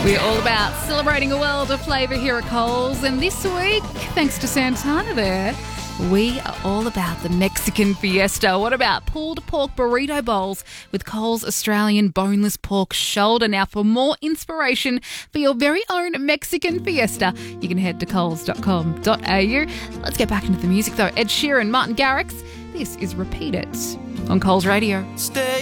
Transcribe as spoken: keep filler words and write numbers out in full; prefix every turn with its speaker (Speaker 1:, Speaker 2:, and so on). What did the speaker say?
Speaker 1: We're all about celebrating a world of flavour here at Coles, and this week, thanks to Santana there, we are all about the Mexican fiesta. What about pulled pork burrito bowls with Coles Australian boneless pork shoulder? Now, for more inspiration for your very own Mexican fiesta, you can head to coles dot com dot a u. Let's get back into the music though. Ed Sheeran, Martin Garrix. This is Repeat It on Coles Radio.
Speaker 2: Stay